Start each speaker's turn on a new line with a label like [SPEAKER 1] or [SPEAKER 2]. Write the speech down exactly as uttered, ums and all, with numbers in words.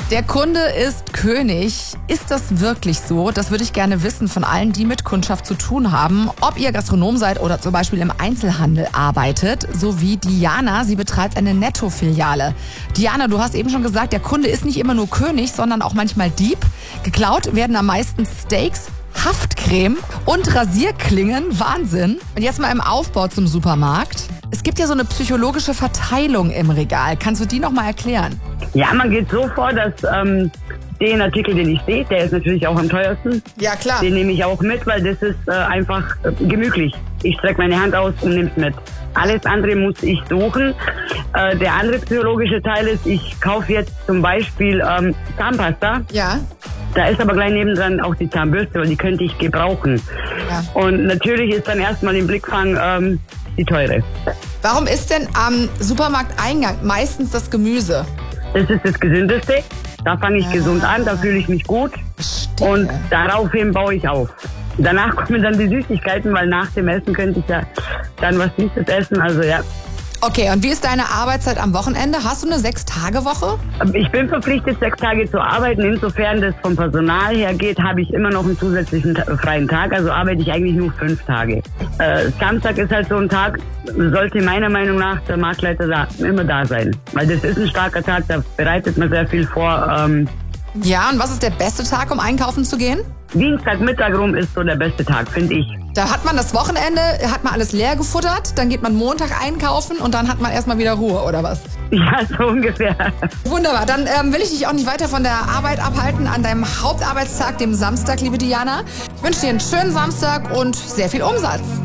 [SPEAKER 1] Der Kunde ist König. Ist das wirklich so? Das würde ich gerne wissen von allen, die mit Kundschaft zu tun haben. Ob ihr Gastronom seid oder zum Beispiel im Einzelhandel arbeitet, so wie Diana. Sie betreibt eine Netto-Filiale. Diana, du hast eben schon gesagt, der Kunde ist nicht immer nur König, sondern auch manchmal Dieb. Geklaut werden am meisten Steaks, Haftcreme und Rasierklingen. Wahnsinn. Und jetzt mal im Aufbau zum Supermarkt. Es gibt ja so eine psychologische Verteilung im Regal. Kannst du die noch mal erklären?
[SPEAKER 2] Ja, man geht so vor, dass ähm, den Artikel, den ich sehe, der ist natürlich auch am teuersten.
[SPEAKER 1] Ja, klar.
[SPEAKER 2] Den nehme ich auch mit, weil das ist äh, einfach äh, gemütlich. Ich strecke meine Hand aus und nehme es mit. Alles andere muss ich suchen. Äh, der andere psychologische Teil ist, ich kaufe jetzt zum Beispiel ähm, Zahnpasta.
[SPEAKER 1] Ja.
[SPEAKER 2] Da ist aber gleich nebendran auch die Zahnbürste, weil die könnte ich gebrauchen.
[SPEAKER 1] Ja.
[SPEAKER 2] Und natürlich ist dann erstmal im Blickfang ähm, die teure.
[SPEAKER 1] Warum ist denn am Supermarkteingang meistens das Gemüse?
[SPEAKER 2] Das ist das Gesündeste. Da fange ich
[SPEAKER 1] Ja.
[SPEAKER 2] gesund an, da fühle ich mich gut.
[SPEAKER 1] Verstehe.
[SPEAKER 2] Und daraufhin baue ich auf. Danach kommen dann die Süßigkeiten, weil nach dem Essen könnte ich ja dann was Süßes essen. Also ja.
[SPEAKER 1] Okay, und wie ist deine Arbeitszeit am Wochenende? Hast du eine Sechs-Tage-Woche?
[SPEAKER 2] Ich bin verpflichtet, sechs Tage zu arbeiten. Insofern das vom Personal her geht, habe ich immer noch einen zusätzlichen ta- freien Tag. Also arbeite ich eigentlich nur fünf Tage. Äh, Samstag ist halt so ein Tag, sollte meiner Meinung nach der Marktleiter da, immer da sein. Weil das ist ein starker Tag, da bereitet man sehr viel vor. Ähm,
[SPEAKER 1] Ja, und was ist der beste Tag, um einkaufen zu gehen?
[SPEAKER 2] Dienstagmittag rum ist so der beste Tag, finde ich.
[SPEAKER 1] Da hat man das Wochenende, hat man alles leer gefuttert, dann geht man Montag einkaufen und dann hat man erstmal wieder Ruhe, oder was?
[SPEAKER 2] Ja, so ungefähr.
[SPEAKER 1] Wunderbar, dann ähm, will ich dich auch nicht weiter von der Arbeit abhalten an deinem Hauptarbeitstag, dem Samstag, liebe Diana. Ich wünsche dir einen schönen Samstag und sehr viel Umsatz.